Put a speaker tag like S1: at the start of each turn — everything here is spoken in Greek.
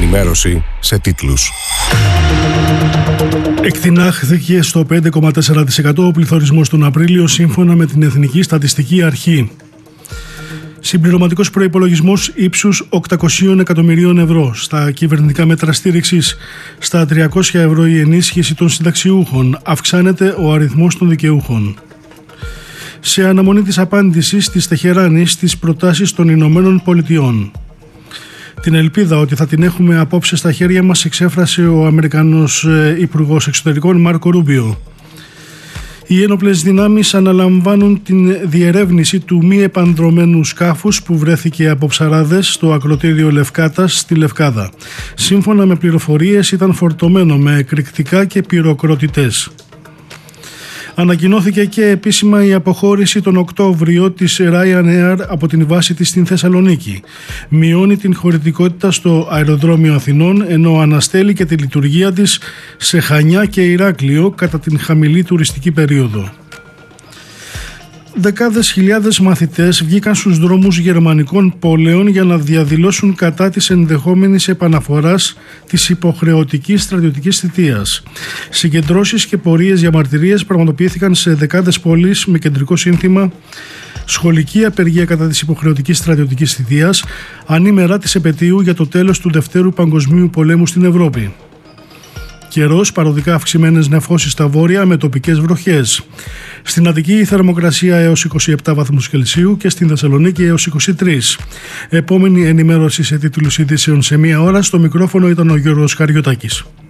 S1: ενημέρωση σε τίτλους.
S2: Εκτινάχθηκε στο 5,4% ο πληθωρισμός τον Απρίλιο σύμφωνα με την Εθνική Στατιστική Αρχή. Συμπληρωματικός προϋπολογισμός ύψους 800 εκατομμυρίων ευρώ. Στα κυβερνητικά μέτρα στήριξης, στα 300 ευρώ η ενίσχυση των συνταξιούχων. Αυξάνεται ο αριθμός των δικαιούχων. Σε αναμονή της απάντησης της Τεχεράνης στις προτάσεις των Ηνωμένων Πολιτειών. Την ελπίδα ότι θα την έχουμε απόψε στα χέρια μας εξέφρασε ο Αμερικανός Υπουργός Εξωτερικών Μάρκο Ρούμπιο. Οι ένοπλες δυνάμεις αναλαμβάνουν την διερεύνηση του μη επανδρωμένου σκάφους που βρέθηκε από ψαράδες στο ακρωτήριο Λευκάτας στη Λευκάδα. Σύμφωνα με πληροφορίες ήταν φορτωμένο με εκρηκτικά και πυροκροτητές. Ανακοινώθηκε και επίσημα η αποχώρηση τον Οκτώβριο της Ryanair από την βάση της στην Θεσσαλονίκη. Μειώνει την χωρητικότητα στο αεροδρόμιο Αθηνών, ενώ αναστέλει και τη λειτουργία της σε Χανιά και Ηράκλειο κατά την χαμηλή τουριστική περίοδο. Δεκάδες χιλιάδες μαθητές βγήκαν στους δρόμους γερμανικών πόλεων για να διαδηλώσουν κατά της ενδεχόμενης επαναφοράς της υποχρεωτικής στρατιωτικής θητείας. Συγκεντρώσεις και πορείες διαμαρτυρίες πραγματοποιήθηκαν σε δεκάδες πόλεις με κεντρικό σύνθημα «Σχολική απεργία κατά της υποχρεωτικής στρατιωτικής θητείας, ανήμερα της επετείου για το τέλος του Δευτέρου Παγκοσμίου Πολέμου στην Ευρώπη». Καιρός, παροδικά αυξημένες νεφώσεις στα βόρεια με τοπικές βροχές. Στην Αττική η θερμοκρασία έως 27 βαθμούς Κελσίου και στην Θεσσαλονίκη έως 23. Επόμενη ενημέρωση σε τίτλους ειδήσεων σε 1 ώρα. Στο μικρόφωνο ήταν ο Γιώργος Καριωτάκης.